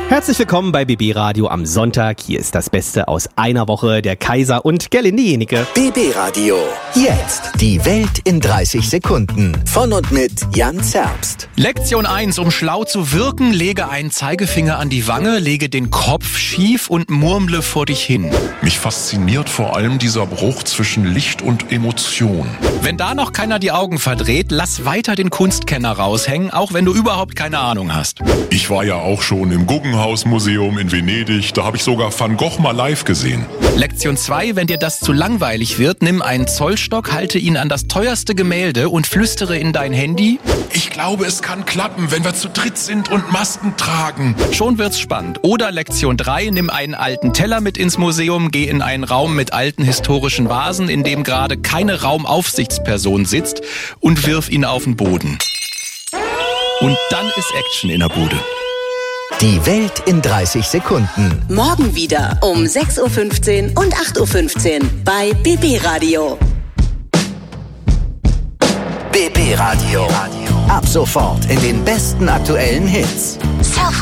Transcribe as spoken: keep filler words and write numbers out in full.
Herzlich willkommen bei B B Radio am Sonntag. Hier ist das Beste aus einer Woche. Der Kaiser und Gerlinde Jenike. B B Radio. Jetzt die Welt in dreißig Sekunden. Von und mit Jan Zerbst. Lektion eins. Um schlau zu wirken, lege einen Zeigefinger an die Wange, lege den Kopf schief und murmle vor dich hin. Mich fasziniert vor allem dieser Bruch zwischen Licht und Emotion. Wenn da noch keiner die Augen verdreht, lass weiter den Kunstkenner raushängen, auch wenn du überhaupt keine Ahnung hast. Ich war ja auch schon im Guggenhaus-Museum in Venedig. Da habe ich sogar Van Gogh mal live gesehen. Lektion zwei. Wenn dir das zu langweilig wird, nimm einen Zollstock, halte ihn an das teuerste Gemälde und flüstere in dein Handy. Ich glaube, es kann klappen, wenn wir zu dritt sind und Masken tragen. Schon wird's spannend. Oder Lektion drei. Nimm einen alten Teller mit ins Museum, geh in einen Raum mit alten historischen Vasen, in dem gerade keine Raumaufsichtsperson sitzt, und wirf ihn auf den Boden. Und dann ist Action in der Bude. Die Welt in dreißig Sekunden. Morgen wieder um sechs Uhr fünfzehn und acht Uhr fünfzehn bei B B Radio. B B Radio. Ab sofort in den besten aktuellen Hits.